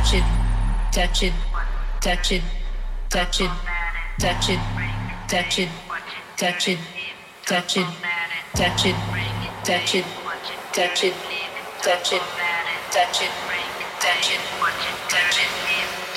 touch it, touch it, touch it, touch it, touch it, touch it, touch it, touch it, touch it, touch it, touch it, touch it, touch it, touch it, touch it, touch it.